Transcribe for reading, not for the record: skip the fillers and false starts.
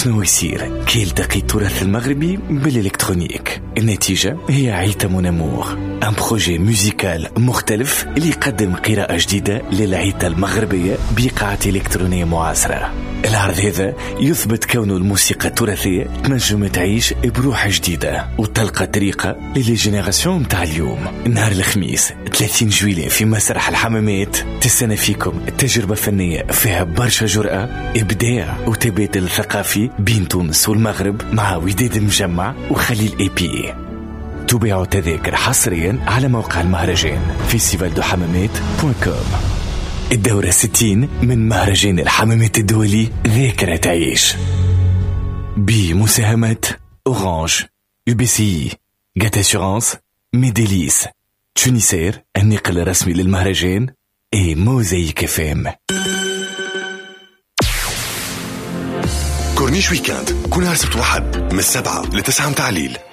شنو يصير كي يلتقي التراث المغربي بالإلكترونيك؟ النتيجة هي عيتا مون امور، ان بروجي موسيقال مختلف اللي يقدم قراءة جديدة للعيتا المغربية بإيقاعات إلكترونية معاصرة. العرض هذا يثبت كونه الموسيقى التراثية تنجم تعيش بروح جديدة وتلقى طريقة للجينيراسيون متاع اليوم. نهار الخميس 30 جويلية في مسرح الحمامات تستنى فيكم تجربة فنية فيها برشا جرأة، إبداع وتبادل ثقافي بين تونس والمغرب مع وداد المجمع وخليل اي بي. تباع تذاكر حصريا على موقع المهرجان festivaldehammamet.com. الدورة 60 من مهرجان الحمامات الدولي ذاكرة تعيش بمساهمة أورانج، UBCI، جات أسيورانس، ميديليس، تونيسير النقل الرسمي للمهرجان، اي موزايك FM. كورنيش ويكاند كل نهار سبت واحد من 7 ل 9 متاع الليل.